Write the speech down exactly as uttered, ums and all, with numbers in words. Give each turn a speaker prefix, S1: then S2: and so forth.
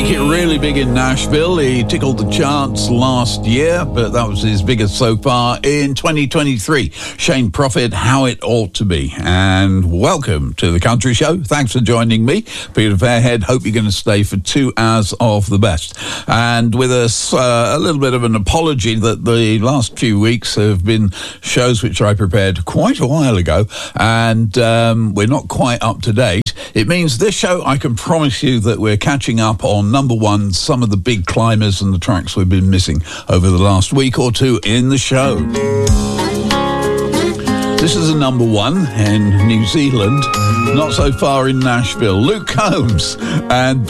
S1: make it really big in Nashville. He tickled the charts last year, but that was his biggest so far in twenty twenty-three. Shane Prophet, How It Ought to Be. And welcome to the Country Show. Thanks for joining me, Peter Fairhead. Hope you're going to stay for two hours of the best. And with us, uh, a little bit of an apology that the last few weeks have been shows which I prepared quite a while ago, and um, we're not quite up to date. It means this show, I can promise you that we're catching up on, number one, some of the big climbers and the tracks we've been missing over the last week or two in the show. This is a number one in New Zealand, not so far in Nashville. Luke Combs and